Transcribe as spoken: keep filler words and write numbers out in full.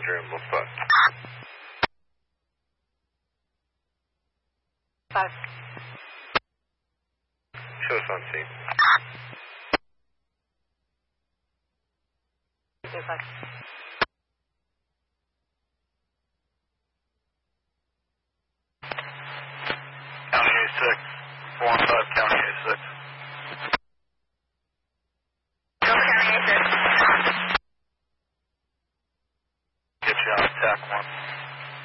Roger, and we'll put. Five. Show us on scene. Two, five. County A six. four one five, County A six.